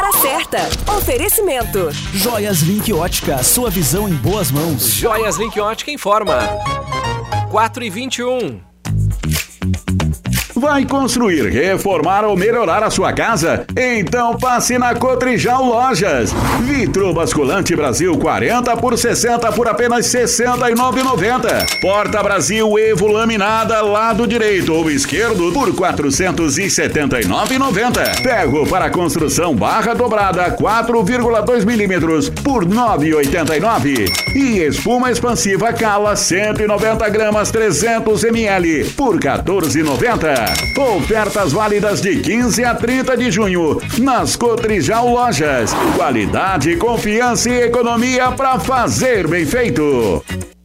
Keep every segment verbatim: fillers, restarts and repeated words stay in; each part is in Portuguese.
hora certa. Oferecimento. Joias Link Ótica, sua visão em boas mãos. Joias Link Ótica informa. quatro e vinte e um. Vai construir, reformar ou melhorar a sua casa? Então passe na Cotrijal Lojas. Vitro basculante Brasil quarenta por sessenta por apenas sessenta e nove reais e noventa centavos. Porta Brasil Evo laminada lado direito ou esquerdo por quatrocentos e setenta e nove reais e noventa centavos. Ferro para construção barra dobrada quatro vírgula dois milímetros por nove reais e oitenta e nove centavos. E espuma expansiva Cala cento e noventa gramas trezentos mililitros por quatorze reais e noventa centavos. Ofertas válidas de quinze a trinta de junho nas Cotrijal Lojas. Qualidade, confiança e economia para fazer bem feito.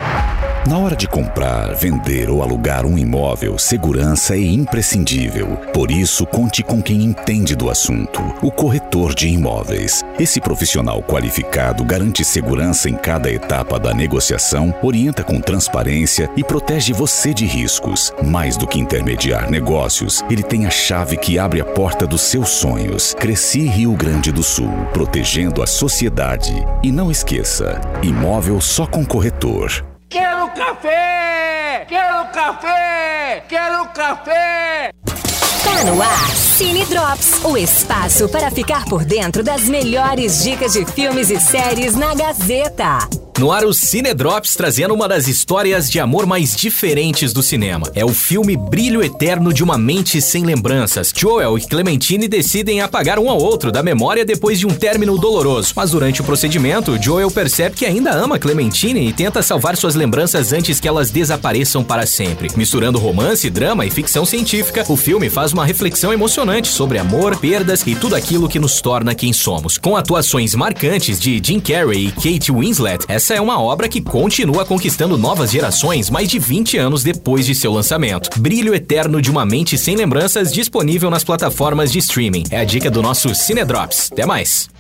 Na hora de comprar, vender ou alugar um imóvel, segurança é imprescindível. Por isso, conte com quem entende do assunto, o corretor de imóveis. Esse profissional qualificado garante segurança em cada etapa da negociação, orienta com transparência e protege você de riscos. Mais do que intermediar negócios, ele tem a chave que abre a porta dos seus sonhos. Cresci Rio Grande do Sul, protegendo a sociedade. E não esqueça, imóvel só com corretor. Quero café! Quero café! Quero café! Tá no ar, Cine Drops, o espaço para ficar por dentro das melhores dicas de filmes e séries na Gazeta. No ar, o Cine Drops, trazendo uma das histórias de amor mais diferentes do cinema. É o filme Brilho Eterno de uma Mente Sem Lembranças. Joel e Clementine decidem apagar um ao outro da memória depois de um término doloroso. Mas durante o procedimento, Joel percebe que ainda ama Clementine e tenta salvar suas lembranças antes que elas desapareçam para sempre. Misturando romance, drama e ficção científica, o filme faz uma reflexão emocionante sobre amor, perdas e tudo aquilo que nos torna quem somos. Com atuações marcantes de Jim Carrey e Kate Winslet, essa é uma obra que continua conquistando novas gerações mais de vinte anos depois de seu lançamento. Brilho Eterno de uma Mente Sem Lembranças, disponível nas plataformas de streaming. É a dica do nosso Cine Drops. Até mais!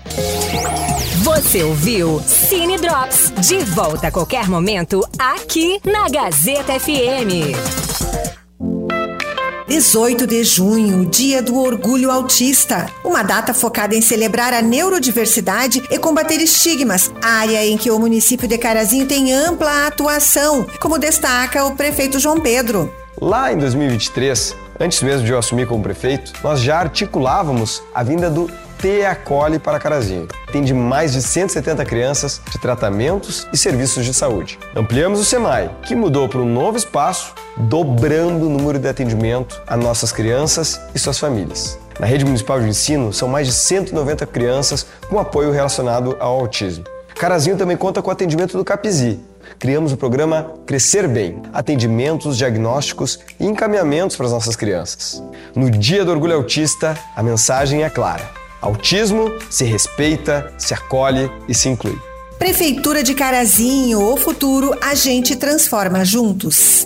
Você ouviu Cine Drops, de volta a qualquer momento aqui na Gazeta F M. dezoito de junho, Dia do Orgulho Autista. Uma data focada em celebrar a neurodiversidade e combater estigmas, área em que o município de Carazinho tem ampla atuação, como destaca o prefeito João Pedro. Lá em dois mil e vinte e três, antes mesmo de eu assumir como prefeito, nós já articulávamos a vinda do T Acolhe para Carazinho. Atende mais de cento e setenta crianças de tratamentos e serviços de saúde. Ampliamos o SEMAI, que mudou para um novo espaço, dobrando o número de atendimento a nossas crianças e suas famílias. Na rede municipal de ensino, são mais de cento e noventa crianças com apoio relacionado ao autismo. Carazinho também conta com o atendimento do CAPESI. Criamos o programa Crescer Bem, atendimentos, diagnósticos e encaminhamentos para as nossas crianças. No Dia do Orgulho Autista, a mensagem é clara. Autismo se respeita, se acolhe e se inclui. Prefeitura de Carazinho, o futuro a gente transforma juntos.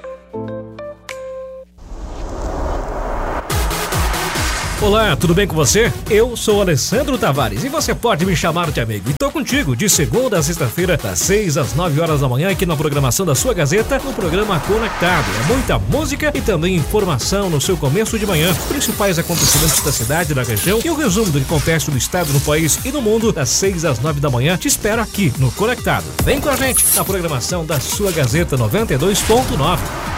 Olá, tudo bem com você? Eu sou Alessandro Tavares e você pode me chamar de amigo. Estou contigo de segunda a sexta-feira, das seis às nove horas da manhã, aqui na programação da sua Gazeta, no programa Conectado. É muita música e também informação no seu começo de manhã. Os principais acontecimentos da cidade e da região e o resumo do que acontece no estado, no país e no mundo, das seis às nove da manhã. Te espero aqui no Conectado. Vem com a gente na programação da sua Gazeta noventa e dois ponto nove.